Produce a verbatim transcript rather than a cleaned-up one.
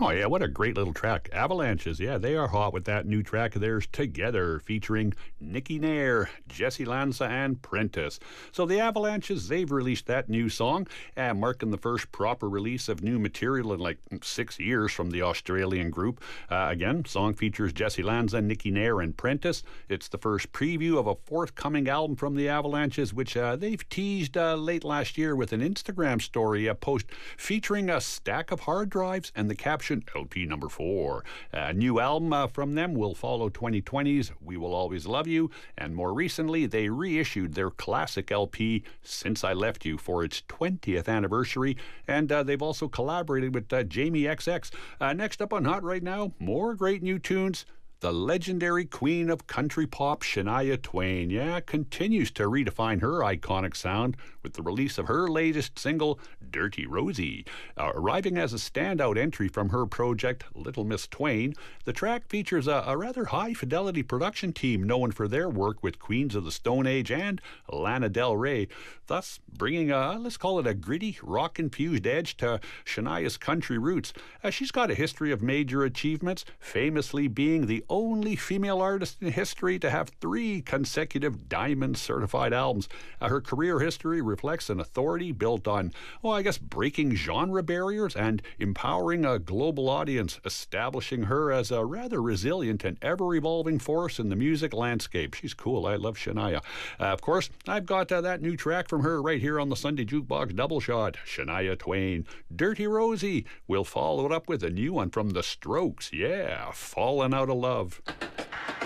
Oh, yeah, what a great little track. Avalanches, yeah, they are hot with that new track of theirs, Together, featuring Nicky Nair, Jesse Lanza, and Prentice. So the Avalanches, they've released that new song, uh, marking the first proper release of new material in like six years from the Australian group. Uh, again, song features Jesse Lanza, Nicky Nair, and Prentice. It's the first preview of a forthcoming album from the Avalanches, which uh, they've teased uh, late last year with an Instagram story, a post featuring a stack of hard drives and the caption L P number four. A new album uh, from them will follow twenty twenty's We Will Always Love You, and more recently they reissued their classic L P Since I Left You for its twentieth anniversary, and uh, they've also collaborated with uh, Jamie X X. Uh, next up on Hot right now, more great new tunes. The legendary queen of country pop, Shania Twain, yeah, continues to redefine her iconic sound with the release of her latest single, Dirty Rosie. Uh, arriving as a standout entry from her project, Little Miss Twain, the track features a, a rather high-fidelity production team known for their work with Queens of the Stone Age and Lana Del Rey, thus bringing a, let's call it a gritty, rock-infused edge to Shania's country roots. Uh, she's got a history of major achievements, famously being the only female artist in history to have three consecutive diamond certified albums. Uh, her career history reflects an authority built on, well, I guess, breaking genre barriers and empowering a global audience, establishing her as a rather resilient and ever-evolving force in the music landscape. She's cool. I love Shania. Uh, of course, I've got uh, that new track from her right here on the Sunday Jukebox Double Shot, Shania Twain, Dirty Rosie. We'll follow it up with a new one from The Strokes. Yeah, Falling Out of Love.